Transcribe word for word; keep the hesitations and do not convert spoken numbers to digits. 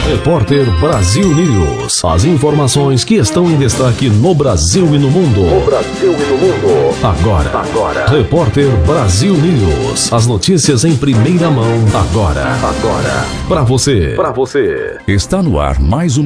Repórter Brasil News. As informações que estão em destaque no Brasil e no mundo. No Brasil e no mundo. Agora. Agora. Repórter Brasil News. As notícias em primeira mão. Agora. Agora. Para você. Para você. Está no ar mais um